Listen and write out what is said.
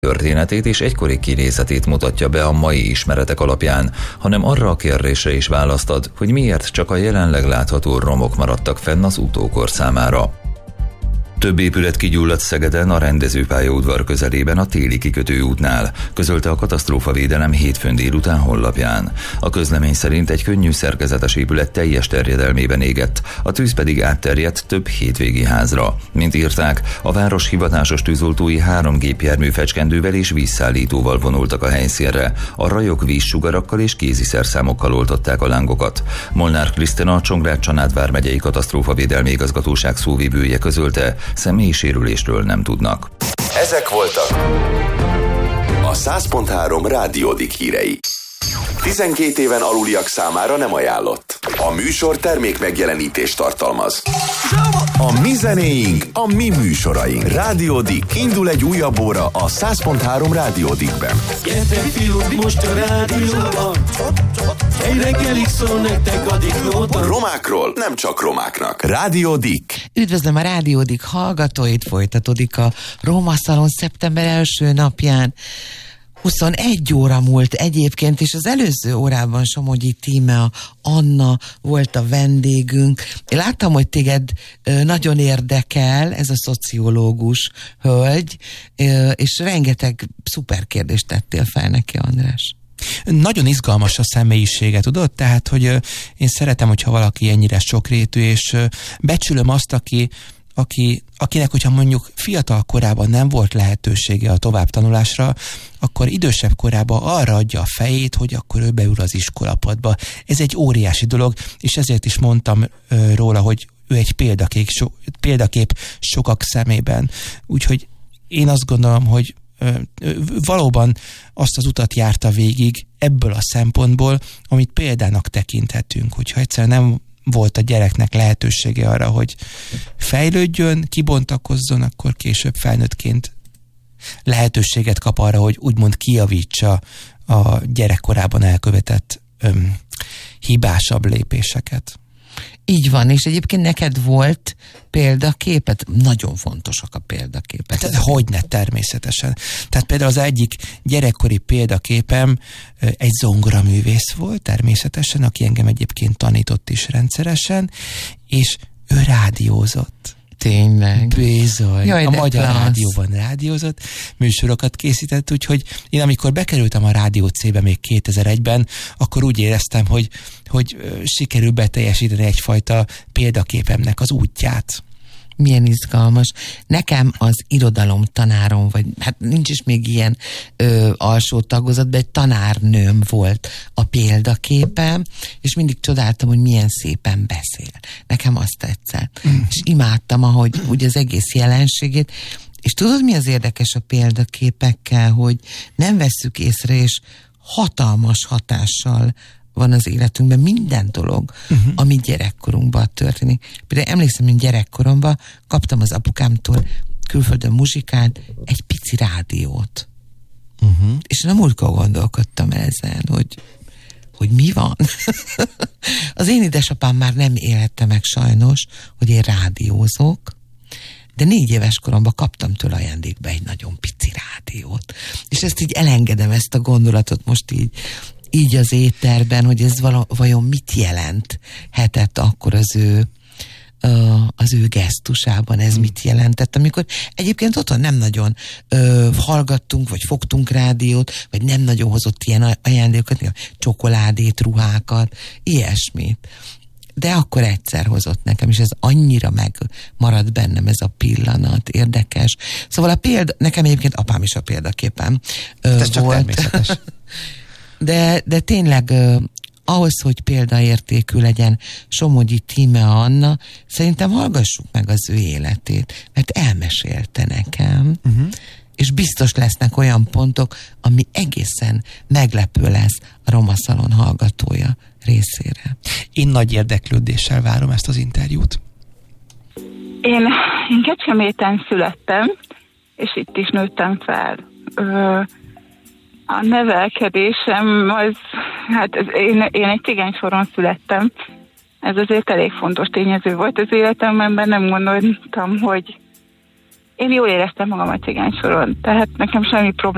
történetét és egykori kinézetét mutatja be a mai ismeretek alapján, hanem arra a kérdésre is választ ad, hogy miért csak a jelenleg látható romok maradtak fenn az utókor számára. Több épület kigyulladt Szegeden a rendezőpályaudvar közelében a Téli kikötőútnál, közölte a katasztrófavédelem hétfőn délután honlapján. A közlemény szerint egy könnyű szerkezetes épület teljes terjedelmében égett, a tűz pedig átterjedt több hétvégi házra. Mint írták, a város hivatásos tűzoltói 3 gépjármű fecskendővel és vízszállítóval vonultak a helyszínre. A rajok vízsugarakkal és kéziszerszámokkal oltották a lángokat. Molnár Krisztina, a Csongrád-Csanád vármegyei katasztrófavédelmi igazgatóság szóvivője közölte, személyi sérülésről nem tudnak. Ezek voltak a 100.3 Rádiódik hírei. 12 éven aluliak számára nem ajánlott. A műsor termék megjelenítést tartalmaz. A mi zenéink, a mi műsoraink. Rádiódik, indul egy újabb óra a 100.3 Rádiódikben. Gyertek fiúk, most a rádióban, egy reggelig szól nektek a diklóban. Romákról nem csak romáknak. Rádiódik. Üdvözlöm a Rádiódik hallgatóit, folytatódik a Roma Szalon szeptember első napján. 21 óra múlt egyébként, és az előző órában Somogyi Tímea Anna volt a vendégünk. Én láttam, hogy téged nagyon érdekel ez a szociológus hölgy, és rengeteg szuper kérdést tettél fel neki, András. Nagyon izgalmas a személyisége, tudod? Tehát, hogy én szeretem, hogyha valaki ennyire sokrétű, és becsülöm azt, akinek, hogyha mondjuk fiatal korában nem volt lehetősége a továbbtanulásra, akkor idősebb korában arra adja a fejét, hogy akkor ő beül az iskolapadba. Ez egy óriási dolog, és ezért is mondtam róla, hogy ő egy példakép sokak szemében. Úgyhogy én azt gondolom, hogy valóban azt az utat járta végig ebből a szempontból, amit példának tekinthetünk, hogyha egyszerűen nem volt a gyereknek lehetősége arra, hogy fejlődjön, kibontakozzon, akkor később felnőttként lehetőséget kap arra, hogy úgymond kijavítsa a gyerekkorában elkövetett hibásabb lépéseket. Így van, és egyébként neked volt példaképet? Nagyon fontosak a példaképek. Hogyne, természetesen. Tehát például az egyik gyerekkori példaképem egy zongoraművész volt, természetesen, aki engem egyébként tanított is rendszeresen, és ő rádiózott. Tényleg? Bizony. Jaj, a Magyar klassz. Rádióban rádiózott, műsorokat készített, úgyhogy én amikor bekerültem a Rádió C-be még 2001-ben, akkor úgy éreztem, hogy sikerül beteljesíteni egyfajta példaképemnek az útját. Milyen izgalmas. Nekem az irodalom tanárom, vagy hát nincs is még ilyen alsó tagozatban, egy tanárnőm volt a példaképem, és mindig csodáltam, hogy milyen szépen beszél. Nekem azt tetszett. És imádtam, ahogy úgy az egész jelenségét. És tudod, mi az érdekes a példaképekkel, hogy nem vesszük észre, és hatalmas hatással van az életünkben minden dolog, ami gyerekkorunkban történik. Például emlékszem, hogy gyerekkoromban kaptam az apukámtól külföldön muzsikát, egy pici rádiót. És nem úgy gondolkodtam ezen, hogy mi van. Az én édesapám már nem élhette meg sajnos, hogy én rádiózok, de 4 éves koromban kaptam tőle ajándékba egy nagyon pici rádiót. És ezt így elengedem, ezt a gondolatot most így az éterben, hogy ez vajon mit jelenthetett akkor az ő gesztusában, ez mit jelentett, amikor egyébként otthon nem nagyon hallgattunk, vagy fogtunk rádiót, vagy nem nagyon hozott ilyen ajándékokat, csokoládét, ruhákat, ilyesmit. De akkor egyszer hozott nekem, és ez annyira megmaradt bennem ez a pillanat, érdekes. Szóval nekem egyébként apám is a példaképem Ez csak volt. természetes. De tényleg ahhoz, hogy példaértékű legyen Somogyi Tímea Anna, szerintem hallgassuk meg az ő életét, mert elmesélte nekem, és biztos lesznek olyan pontok, ami egészen meglepő lesz a Roma Szalon hallgatója részére. Én nagy érdeklődéssel várom ezt az interjút. Én Kecskeméten születtem, és itt is nőttem fel. A nevelkedésem az, hát én egy cigánysoron születtem. Ez azért elég fontos tényező volt az életemben, nem gondoltam, hogy én jól éreztem magam a cigánysoron. Tehát nekem semmi probléma